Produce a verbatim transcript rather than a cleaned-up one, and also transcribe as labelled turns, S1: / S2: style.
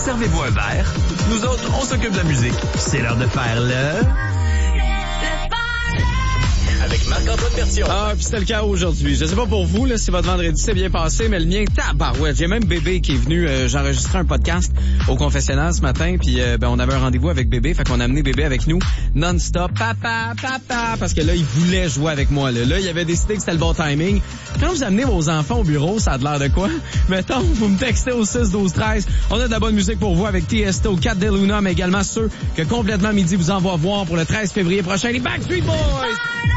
S1: servez-vous un verre. Nous autres, on s'occupe de la musique. C'est l'heure de faire le... Avec Marc-Antoine Berthiaume.
S2: Ah, puis c'était le cas aujourd'hui. Je sais pas pour vous, là, si votre vendredi s'est bien passé, mais le mien, tabarouette. J'ai même Bébé qui est venu, euh, j'enregistrais un podcast au confessionnal ce matin, puis euh, ben on avait un rendez-vous avec Bébé, fait qu'on a amené Bébé avec nous non-stop. Papa, papa, parce que là, il voulait jouer avec moi. Là, là il avait décidé que c'était le bon timing. Quand vous amenez vos enfants au bureau, ça a de l'air de quoi? Mettons, vous me textez au six douze treize. On a de la bonne musique pour vous avec Tiesto, Cat de Luna, mais également ceux que Complètement Midi vous envoie voir pour le treize février prochain, les Backstreet Boys!